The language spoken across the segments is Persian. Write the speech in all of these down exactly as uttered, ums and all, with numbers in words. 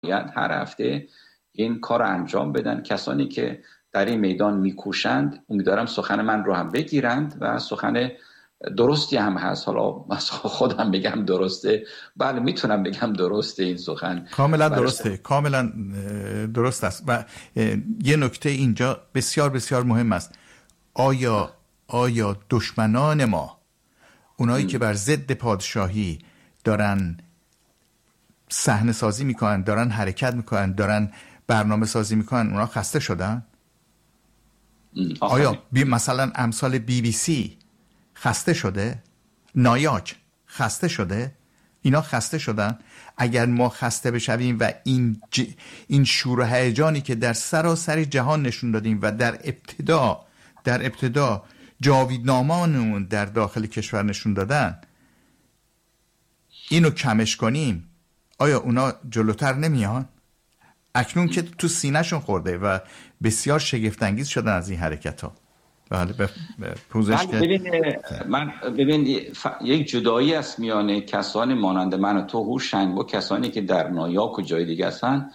هر هفته این کار انجام بدن. کسانی که در این میدان میکوشند امیدوارم سخن من رو هم بگیرند و سخن درستی هم هست. حالا خودم بگم درسته، بله میتونم بگم درسته، این سخن کاملا درسته، کاملا درست است. و یه نکته اینجا بسیار بسیار مهم است. آیا آیا دشمنان ما، اونایی که بر ضد پادشاهی دارن صحنه سازی میکنن، دارن حرکت میکنن، دارن برنامه سازی میکنن، اونا خسته شدن؟ آیا بی مثلا امثال بی بی سی خسته شده؟ نایاک خسته شده؟ اینا خسته شدن؟ اگر ما خسته بشویم و این ج... این شور و هیجانی که در سراسر جهان نشون دادیم و در ابتدا در ابتدا جاویدنامانمون در داخل کشور نشون دادن، اینو کمش کنیم، آیا اونا جلوتر نمیان؟ اکنون که تو سینه‌شون خورده و بسیار شگفت‌انگیز شدن از این حرکت ها. بله به پوزش که ببین من ببین ف... یک جدایی است میان کسانی مانند من و تو هوشنگ با کسانی که در نایاک و جای دیگه هستن.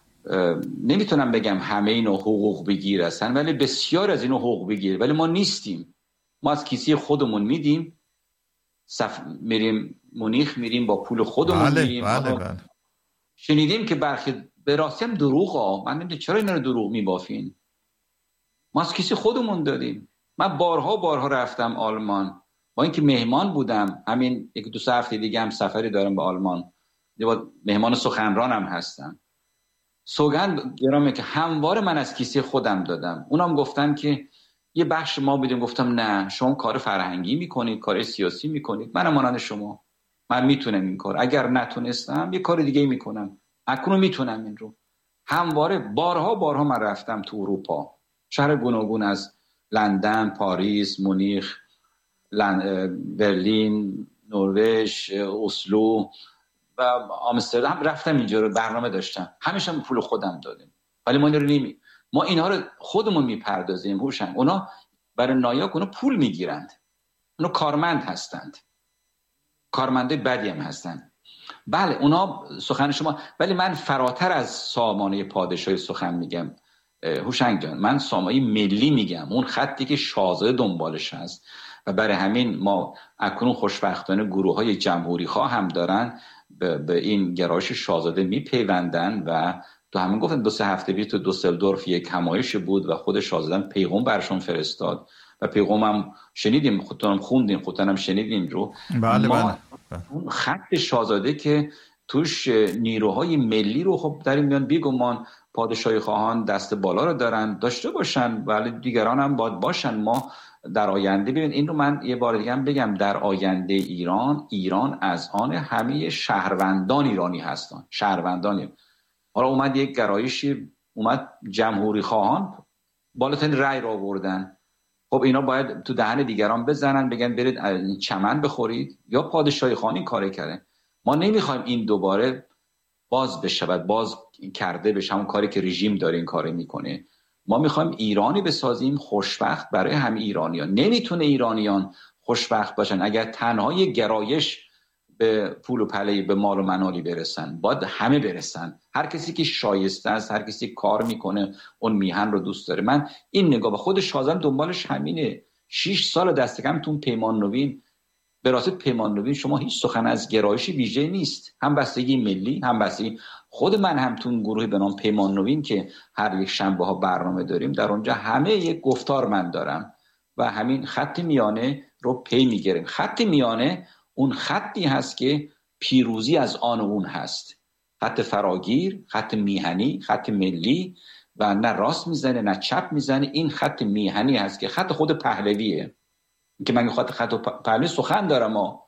نمیتونم بگم همه اینو حقوق بگیر هستن، ولی بسیار از اینو حقوق بگیر، ولی ما نیستیم. ما از کیسه خودمون میدیم، صف... میریم مونیخ، میریم با پول خودمون بله، میریم. بله بله. شنیدیم که برخی به راستی هم دروغ ها. من نمیدونم چرا اینا رو دروغ میبافین. ما از کیسه خودمون دادیم. من بارها بارها رفتم آلمان، با اینکه مهمان بودم، همین یک دو سه هفته دیگه هم سفری دارم به آلمان، با مهمان سخنرانم هستم. سوگند گرامی که همواره من از کیسه خودم دادم. اونام گفتن که یه بخش ما بدیم. گفتم نه، شما کار فرهنگی میکنید، کار سیاسی میکنید، منم مانند شما، من میتونم این کار. اگر نتونستم یه کار دیگه میکنم، اکنون میتونم این رو. همواره بارها بارها من رفتم تو اروپا، شهر گوناگون از لندن، پاریس، مونیخ، لن... برلین، نروژ، اسلو و آمستردام رفتم. اینجا رو برنامه داشتم، همیشه پول خودم دادیم، ولی ما اینا رو نمی ما اینها رو خودمون میپردازیم. هوشنگ اونا برای نایاک اونا پول میگیرند، اونا کارمند هستند، کارمنده بدی هم هستند. بله اونا سخن شما، ولی من فراتر از سامانه پادشاهی سخن میگم هوشنگ جان. من سامانه ملی میگم، اون خطی که شاهزاده دنبالش هست. و برای همین ما اکنون خوشبختانه گروه های جمهوری خواه هم دارن به, به این گرایش شاهزاده میپیوندن. و تو همین گفتن دو سه هفته پیش تو دوسلدورف یک همایش بود و خود شاهزاده پیغام برشون فرستاد و پیغام هم شنیدیم، خودتونم خوندین، خودتونم شنیدین رو. بله ما بله. اون خط شاهزاده که توش نیروهای ملی رو خب در این میان بیگمان پادشاهی خواهان دست بالا رو دارن، داشته باشن، ولی دیگران هم باید باشن. ما در آینده ببین، این رو من یه بار دیگه هم بگم، در آینده ایران ایران از آن همه شهروندان ایرانی هستن، شهروندانی. حالا اومد یک گرایشی اومد جمهوری خواهان بالاترین رأی را آوردن، خب اینا باید تو دهن دیگران بزنن، بگن برید چمن بخورید، یا پادشاهی خانی کاری کرده. ما نمیخوایم این دوباره باز بشه، باز کرده بشه همون کاری که رژیم داره این کارو میکنه. ما میخوایم ایرانی بسازیم خوشبخت برای همه ایرانیان. نمیتونه ایرانیان خوشبخت باشن اگر تنها یک گرایش به پول و پله، به مال و منالی برسن. باید همه برسن، هر کسی که شایسته است، هر کسی که کار میکنه، اون میهن رو دوست داره. من این نگاه به خود شازم دنبالش همینه. شش سال دست کم تون پیمان نوین، به راستی پیمان نوین شما هیچ سخن از گرایشی ویژه نیست، هم بستگی ملی، هم بستگی خود من هم تون گروهی به نام پیمان نوین که هر یک شنبه ها برنامه داریم، در اونجا همه یک گفتار من دارم و همین خط میانه رو پی میگیریم. خط میانه اون خطی هست که پیروزی از آن اون هست، خط فراگیر، خط میهنی، خط ملی و نه راست میزنه نه چپ میزنه. این خط میهنی هست که خط خود پهلویه که من خط خط پهلوی سخن دارم، ما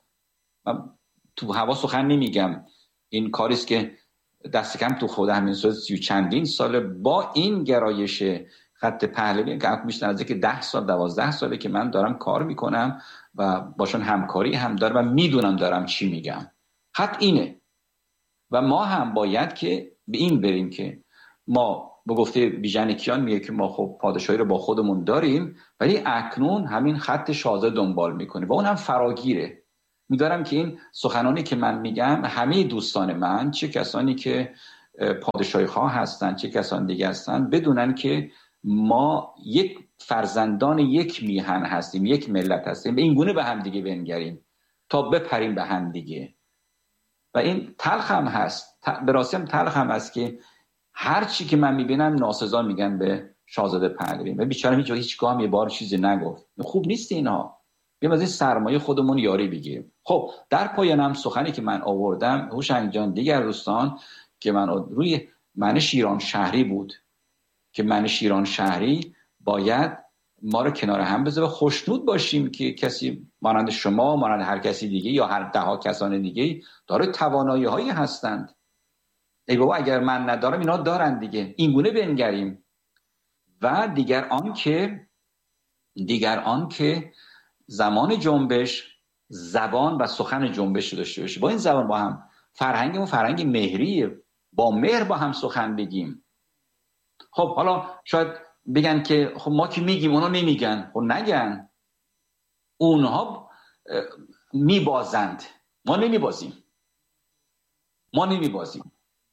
تو هوا سخن نمیگم. این کاریست که دست کم تو خود همین سال سی و چندین ساله با این گرایش خط پهلوی که میشن از که ده سال دوازده ساله که من دارم کار میکنم و باشون همکاری هم دارم و میدونم دارم چی میگم. خط اینه و ما هم باید که به این بریم که ما به گفته بیژن کیان میگه که ما خب پادشاهی رو با خودمون داریم، ولی اکنون همین خط شاهزاده دنبال میکنه و اون هم فراگیره. میدارم که این سخنانی که من میگم همه دوستان من، چه کسانی که پادشاهی خواه هستن چه کسان دیگه هستن بدونن که ما یک فرزندان یک میهن هستیم، یک ملت هستیم، به این گونه به هم دیگه بنگریم تا بپریم به هم دیگه. و این تلخ هم هست، به راستی هم تلخ هم هست که هر چی که من میبینم ناسزا میگن به شاهزاده پهلوی و بیچاره هیچ هیچگاه هم یه بار چیزی نگفت. خوب نیست اینا، بیم از این سرمایه خودمون یاری بگیریم. خب در پایانم سخنی که من آوردم هوشنگ جان، دیگر دوستان، که من روی معنی شیران شهری بود که معنی شیران شهری باید ما رو کنار هم بذاره و خوشنود باشیم که کسی مانند شما، مانند هر کسی دیگه یا هر ده ها کسان دیگه داره توانایی هایی هستند. ای بابا اگر من ندارم اینا دارن دیگه، این گونه بنگریم. و دیگر آن که دیگر آن که زمان جنبش زبان و سخن جنبش رو داشته باشه. با این زبان با هم فرهنگمون فرهنگ مهریه، با مهر با هم سخن بگیم. خب حالا شاید بگن که خب ما که میگیم اونا نمیگن. خب نگن، اونها میبازند، ما نمیبازیم ما نمیبازیم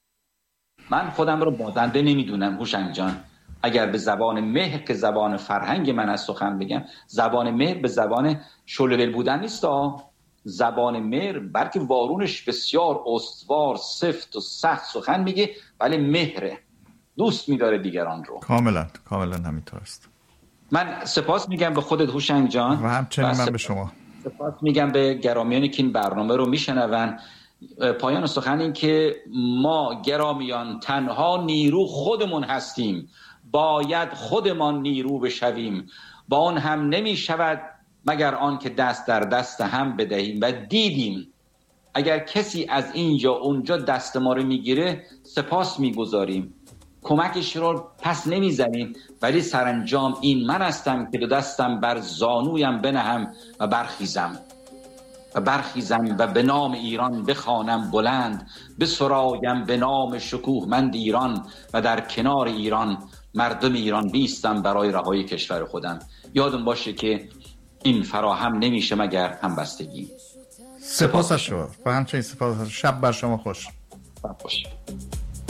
من خودم رو بازنده نمیدونم هوشنگ جان. اگر به زبان مهر که زبان فرهنگ من از سخن بگم، زبان مهر به زبان شلول بودن نیست ها. زبان مهر بلکه وارونش بسیار استوار، سفت و سخت سخن میگه، ولی مهره، دوست میداره دیگران رو. کاملا کاملا همینطور است. من سپاس میگم به خودت هوشنگ جان و همچنین من به شما سپاس میگم به گرامیانی که این برنامه رو میشنون. پایان سخن این که ما گرامیان تنها نیرو خودمون هستیم، باید خودمان نیرو بشویم، با آن هم نمی شود مگر آن که دست در دست هم بدهیم. و دیدیم اگر کسی از اینجا اونجا دست ما رو میگیره سپاس میگذاریم، کمکش رو پس نمیزنیم، ولی سرانجام این من هستم که دو دستم بر زانویم بنهم و برخیزم و برخیزم و به نام ایران بخوانم بلند، بسرایم به نام شکوهمند ایران و در کنار ایران مردم ایران بیستم برای رهایی کشور خودم. یادم باشه که این فراهم نمیشه مگر همبستگی. سپاس از شما و همچنین سپاس. شب بر شما خوش. شب خوش.